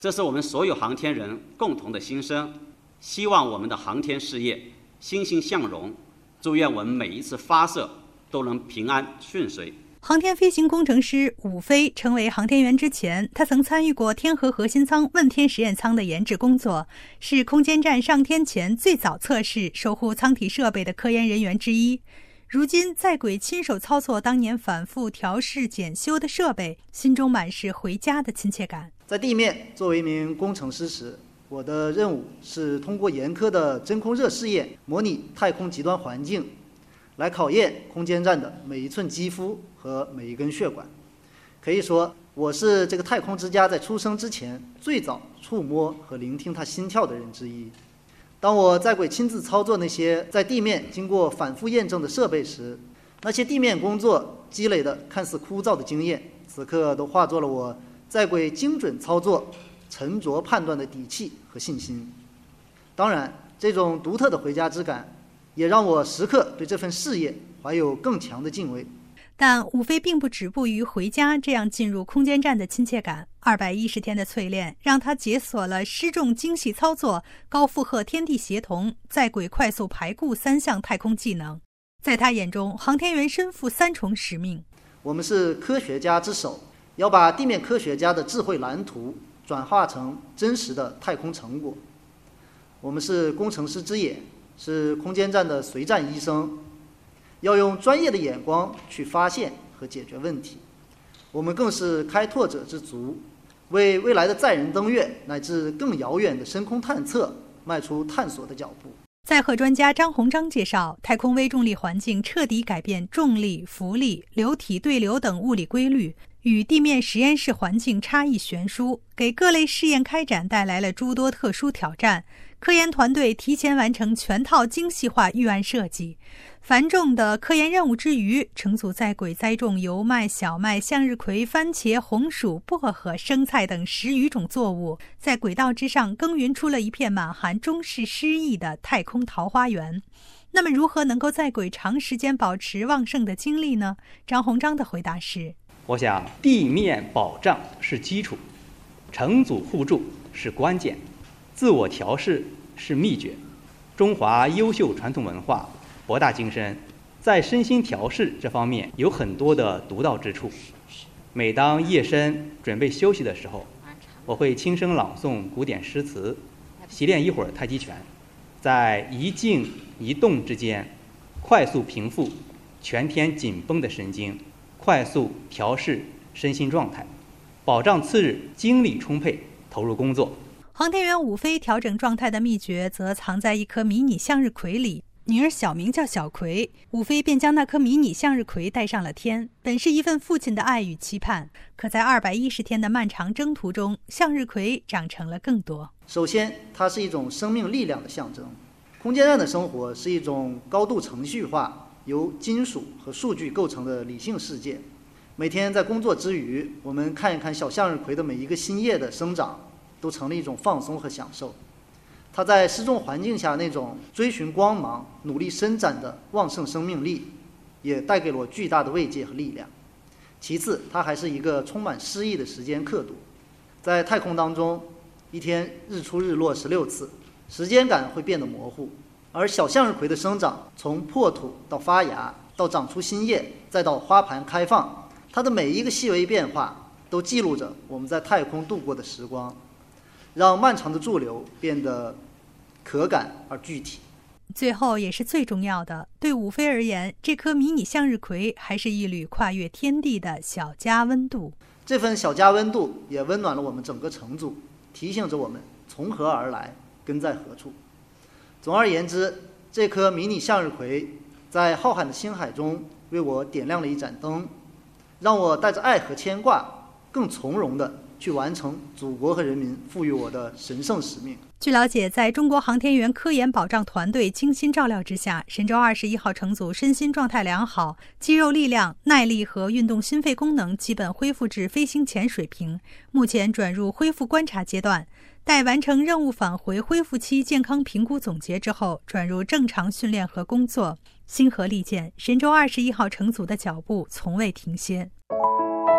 这是我们所有航天人共同的心声，希望我们的航天事业欣欣向荣，祝愿我们每一次发射都能平安顺遂。 航天飞行工程师伍飞成为航天员之前，他曾参与过天河核心舱问天实验舱的研制工作，是空间站上天前最早测试、守护舱体设备的科研人员之一。如今在轨亲手操作当年反复调试检修的设备，心中满是回家的亲切感。 在地面作为一名工程师时，我的任务是通过严苛的真空热试验，模拟太空极端环境，来考验空间站的每一寸肌肤和每一根血管。可以说，我是这个太空之家在出生之前最早触摸和聆听它心跳的人之一。当我在轨亲自操作那些在地面经过反复验证的设备时，那些地面工作积累的看似枯燥的经验，此刻都化作了我在轨精准操作、沉着判断的底气和信心。当然，这种独特的回家之感也让我时刻对这份事业怀有更强的敬畏。 但伍飞并不止步于回家这样进入空间站的亲切感，210天的淬炼让他解锁了失重精细操作、高负荷天地协同、在轨快速排固3项太空技能。在他眼中，航天员身负3重使命。 我们是科学家之手，要把地面科学家的智慧蓝图转化成真实的太空成果。我们是工程师之眼，是空间站的随站医生，要用专业的眼光去发现和解决问题。我们更是开拓者之足，为未来的载人登月乃至更遥远的深空探测迈出探索的脚步。 载荷专家张鸿章介绍，太空微重力环境彻底改变重力、浮力、流体对流等物理规律，与地面实验室环境差异悬殊，给各类试验开展带来了诸多特殊挑战。科研团队提前完成全套精细化预案设计，繁重的科研任务之余，乘组在轨栽种油麦、小麦、向日葵、番茄、红薯、薄荷、生菜等10余种作物，在轨道之上耕耘出了一片满含中式诗意的太空桃花源。那么如何能够在轨长时间保持旺盛的精力呢？张鸿章的回答是： 我想地面保障是基础，乘组互助是关键，自我调试是秘诀。中华优秀传统文化博大精深，在身心调试这方面有很多的独到之处。每当夜深准备休息的时候，我会轻声朗诵古典诗词，习练一会儿太极拳，在一静一动之间快速平复全天紧绷的神经，快速调试身心状态，保障次日精力充沛投入工作。 航天员伍飞调整状态的秘诀则藏在一颗迷你向日葵里，女儿小名叫小葵，伍飞便将那颗迷你向日葵带上了天。本是一份父亲的爱与期盼，可在210天的漫长征途中，向日葵长成了更多。 首先，它是一种生命力量的象征。空间站的生活是一种高度程序化、由金属和数据构成的理性世界。每天在工作之余，我们看一看小向日葵的每一个新叶的生长，都成了一种放松和享受。它在失重环境下那种追寻光芒、努力伸展的旺盛生命力，也带给了我巨大的慰藉和力量。其次，它还是一个充满诗意的时间刻度。在太空当中，一天日出日落16次，时间感会变得模糊。而小向日葵的生长，从破土到发芽，到长出新叶，再到花盘开放，它的每一个细微变化都记录着我们在太空度过的时光，让漫长的驻留变得可感而具体。 最后也是最重要的，对伍飞而言，这颗迷你向日葵还是一缕跨越天地的小家温度。 这份小家温度也温暖了我们整个乘组，提醒着我们从何而来，根在何处。总而言之，这颗迷你向日葵在浩瀚的星海中为我点亮了一盏灯，让我带着爱和牵挂，更从容地去完成祖国和人民赋予我的神圣使命。 据了解，在中国航天员科研保障团队精心照料之下，神舟21号乘组身心状态良好，肌肉力量、耐力和运动心肺功能基本恢复至飞行前水平，目前转入恢复观察阶段。待完成任务返回恢复期健康评估总结之后，转入正常训练和工作。星河利剑，神舟21号乘组的脚步从未停歇。